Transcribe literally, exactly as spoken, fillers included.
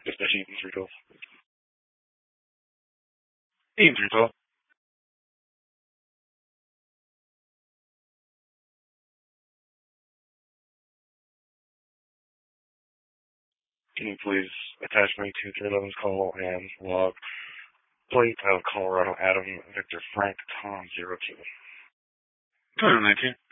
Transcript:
Especially Eaton three twelve. Eaton three twelve. Can you please attach me to three eleven's call and log plate of Colorado Adam Victor Frank Tom zero two. two nineteen.